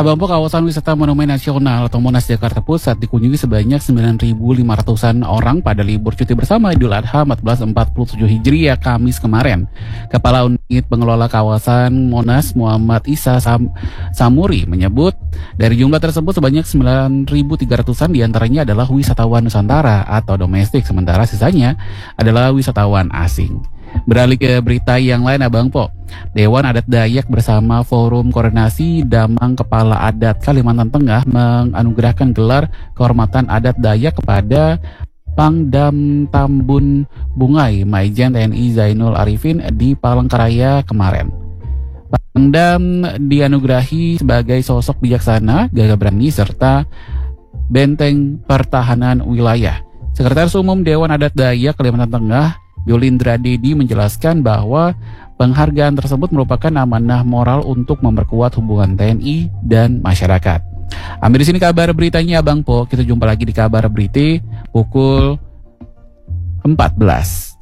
Abang Po, kawasan wisata Monumen Nasional atau Monas Jakarta Pusat dikunjungi sebanyak 9.500-an orang pada libur cuti bersama Idul Adha 1447 Hijriah Kamis kemarin. Kepala Unit Pengelola Kawasan Monas Muhammad Isa Samuri menyebut dari jumlah tersebut sebanyak 9.300-an diantaranya adalah wisatawan Nusantara atau domestik, sementara sisanya adalah wisatawan asing. Beralih ke berita yang lain, Abang Po. Dewan Adat Dayak bersama Forum Koordinasi Damang Kepala Adat Kalimantan Tengah menganugerahkan gelar kehormatan adat Dayak kepada Pangdam Tambun Bungai Maijen TNI Zainul Arifin di Palangkaraya kemarin. Pangdam dianugerahi sebagai sosok bijaksana, gagah berani, serta benteng pertahanan wilayah. Sekretaris Umum Dewan Adat Dayak Kalimantan Tengah Yulindra Dedi menjelaskan bahwa penghargaan tersebut merupakan amanah moral untuk memperkuat hubungan TNI dan masyarakat. Ambil di sini kabar beritanya, Abang Po. Kita jumpa lagi di kabar berita pukul 14.